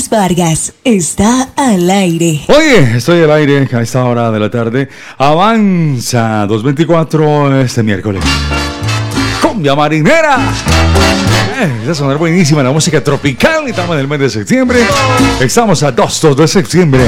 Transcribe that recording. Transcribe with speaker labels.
Speaker 1: Luis Vargas está al aire.
Speaker 2: Oye, estoy al aire a esta hora de la tarde. Avanza 224 este miércoles. Cumbia marinera. Va a sonar buenísima la música tropical. Estamos en el mes de septiembre. Estamos a 2 de septiembre.